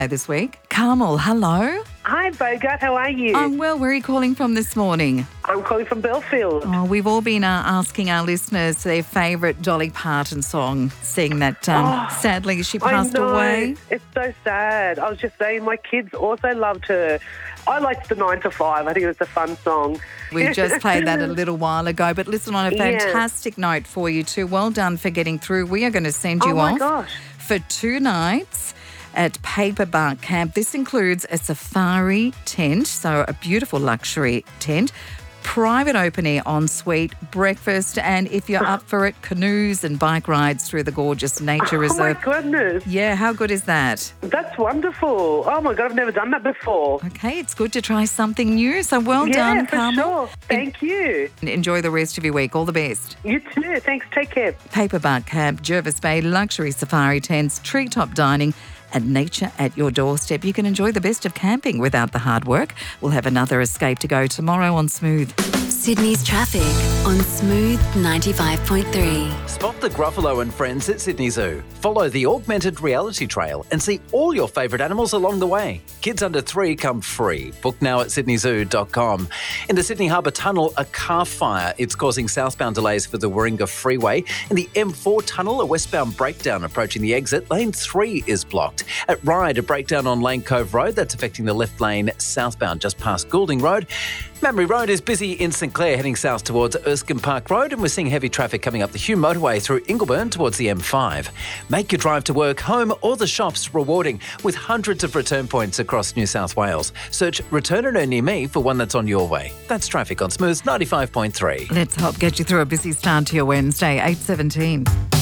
this week. Carmel, hello. Hi, Bogart. How are you? I'm well. Where are you calling from this morning? I'm calling from Belfield. Oh, we've all been asking our listeners their favourite Dolly Parton song, seeing that sadly she passed away. It's so sad. I was just saying my kids also loved her. I liked the 9 to 5. I think it was a fun song. We just played that a little while ago. But listen, on a fantastic note for you too. Well done for getting through. We are going to send you off for 2 nights at Paperbark Camp. This includes a safari tent, so a beautiful luxury tent, private open-air ensuite, breakfast, and if you're up for it, canoes and bike rides through the gorgeous nature reserve. Oh, my goodness. Yeah, how good is that? That's wonderful. Oh, my God, I've never done that before. Okay, it's good to try something new, so well done, Carmel. Yeah, for sure. Thank you. Enjoy the rest of your week. All the best. You too. Thanks. Take care. Paperbark Camp, Jervis Bay, luxury safari tents, treetop dining, and nature at your doorstep. You can enjoy the best of camping without the hard work. We'll have another escape to go tomorrow on Smooth. Sydney's traffic on Smooth 95.3. Spot the Gruffalo and friends at Sydney Zoo. Follow the augmented reality trail and see all your favourite animals along the way. Kids under 3 come free. Book now at sydneyzoo.com. In the Sydney Harbour Tunnel, a car fire. It's causing southbound delays for the Warringah Freeway. In the M4 Tunnel, a westbound breakdown approaching the exit. Lane 3 is blocked. At Ryde, a breakdown on Lane Cove Road. That's affecting the left lane southbound just past Goulding Road. Mamre Road is busy in St Clair heading south towards Erskine Park Road, and we're seeing heavy traffic coming up the Hume Motorway through Ingleburn towards the M5. Make your drive to work, home or the shops rewarding with hundreds of return points across New South Wales. Search Return and Earn Near Me for one that's on your way. That's traffic on Smooth 95.3. Let's help get you through a busy start to your Wednesday, 8:17.